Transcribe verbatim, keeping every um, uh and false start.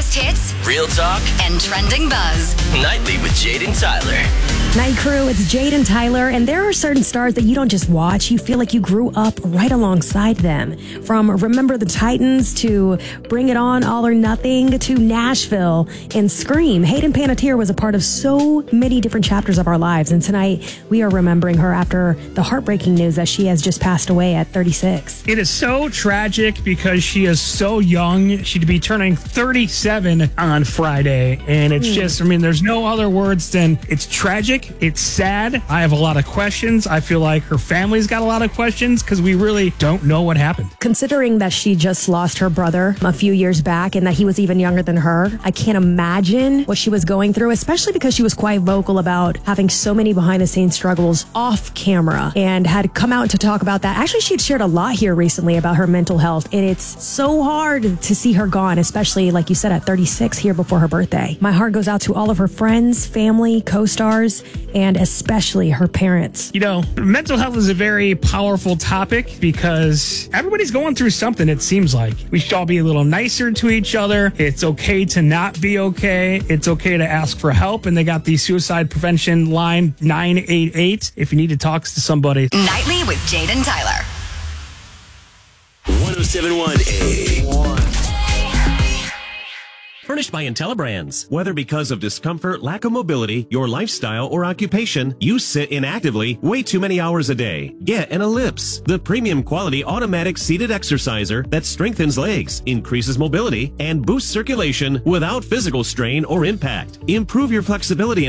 biggest hits, real talk, and trending buzz. Nightly with Jade and Tyler. Night Crew, it's Jade and Tyler, and there are certain stars that you don't just watch, you feel like you grew up right alongside them. From Remember the Titans to Bring It On, All or Nothing to Nashville and Scream. Hayden Panettiere was a part of so many different chapters of our lives, and tonight we are remembering her after the heartbreaking news that she has just passed away at thirty-six. It is so tragic because she is so young. She'd be turning thirty-seven on Friday, and it's mm. just, I mean, there's no other words than it's tragic. It's sad. I have a lot of questions. I feel like her family's got a lot of questions because we really don't know what happened. Considering that she just lost her brother a few years back and that he was even younger than her, I can't imagine what she was going through, especially because she was quite vocal about having so many behind the scenes struggles off camera and had come out to talk about that. Actually, she'd shared a lot here recently about her mental health, and it's so hard to see her gone, especially like you said at thirty-six here before her birthday. My heart goes out to all of her friends, family, co-stars, and especially her parents. You know, mental health is a very powerful topic because everybody's going through something, it seems like. We should all be a little nicer to each other. It's okay to not be okay. It's okay to ask for help. And they got the suicide prevention line nine eight eight if you need to talk to somebody. Nightly with Jade and Tyler. one oh seven point one A. Furnished by IntelliBrands. Whether because of discomfort, lack of mobility, your lifestyle, or occupation, you sit inactively way too many hours a day. Get an Ellipse, the premium quality automatic seated exerciser that strengthens legs, increases mobility, and boosts circulation without physical strain or impact. Improve your flexibility